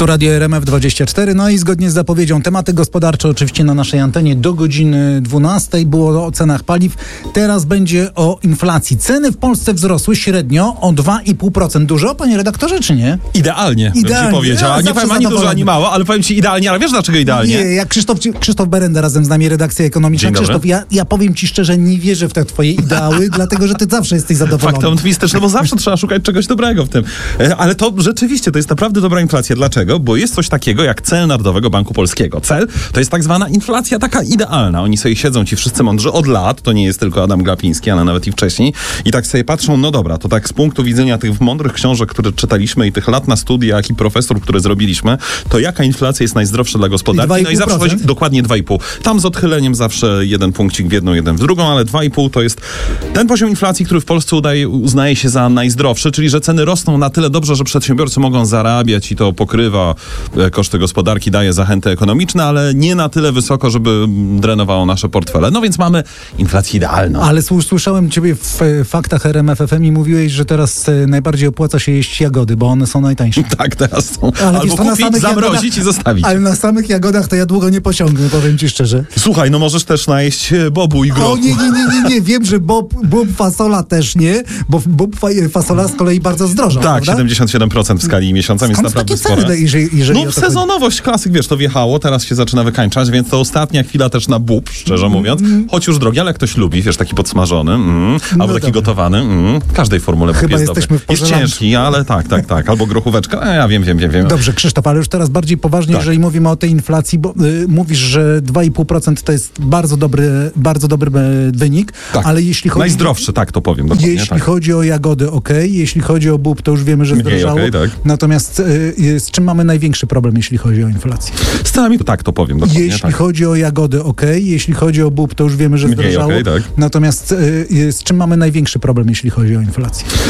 Tu Radio RMF24, no i zgodnie z zapowiedzią tematy gospodarcze oczywiście na naszej antenie do godziny 12. Było o cenach paliw, teraz będzie o inflacji. Ceny w Polsce wzrosły średnio o 2,5%. Dużo, panie redaktorze, czy nie? Idealnie. Bym ci powiedział. Ja nie powiem ani dużo, ani mało, ale powiem ci idealnie. Ale wiesz dlaczego idealnie? Nie, jak Krzysztof Berenda razem z nami, redakcja ekonomiczna. Dzień dobry. Krzysztof, ja powiem ci szczerze, nie wierzę w te twoje ideały, dlatego że ty zawsze jesteś zadowolony. Fakty optymistyczne, bo zawsze trzeba szukać czegoś dobrego w tym. Ale to rzeczywiście, to jest naprawdę dobra inflacja. Dlaczego? Bo jest coś takiego jak cel Narodowego Banku Polskiego. Cel to jest tak zwana inflacja taka idealna. Oni sobie siedzą, ci wszyscy mądrzy od lat, to nie jest tylko Adam Glapiński, ale nawet i wcześniej, i tak sobie patrzą, no dobra, to tak z punktu widzenia tych mądrych książek, które czytaliśmy i tych lat na studiach i profesor, które zrobiliśmy, to jaka inflacja jest najzdrowsza dla gospodarki? No i zawsze chodzi dokładnie 2,5. Tam z odchyleniem zawsze jeden punkcik w jedną, jeden w drugą, ale 2,5 to jest ten poziom inflacji, który w Polsce uznaje się za najzdrowszy, czyli że ceny rosną na tyle dobrze, że przedsiębiorcy mogą zarabiać i to pokrywa koszty gospodarki, daje zachęty ekonomiczne, ale nie na tyle wysoko, żeby drenowało nasze portfele. No więc mamy inflację idealną. Ale słyszałem ciebie w faktach RMF FM i mówiłeś, że teraz najbardziej opłaca się jeść jagody, bo one są najtańsze. Tak, teraz są. Ale albo kupić, zamrozić i zostawić. Ale na samych jagodach to ja długo nie posiągnę, powiem ci szczerze. Słuchaj, no możesz też najeść bobu i grochu. O nie, wiem, że bob fasola też nie, bo bob fasola z kolei bardzo zdroża, tak, prawda? 77% w skali miesiąca, więc naprawdę takie ceny, spore. jeżeli No sezonowość, klasyk, wiesz, to wjechało, teraz się zaczyna wykańczać, więc to ostatnia chwila też na bób, szczerze mówiąc. Choć już drogi, ale jak ktoś lubi, wiesz, taki podsmażony, albo taki gotowany, w każdej formule chyba jest jesteśmy dobry. Jest ciężki, ale tak, albo grochóweczka, ja wiem. Dobrze, Krzysztof, ale już teraz bardziej poważnie, jeżeli mówimy o tej inflacji, bo mówisz, że 2,5% to jest bardzo dobry wynik, tak. Ale jeśli chodzi... Najzdrowszy, tak to powiem. Jeśli chodzi o jagody, jeśli chodzi o bób, to już wiemy, że zdrożało. Tak. Natomiast z czym mamy największy problem, jeśli chodzi o inflację? Z cenami, tak to powiem. Jeśli chodzi o jagody, jeśli chodzi o bób, to już wiemy, że zdrożało. Tak. Natomiast z czym mamy największy problem, jeśli chodzi o inflację?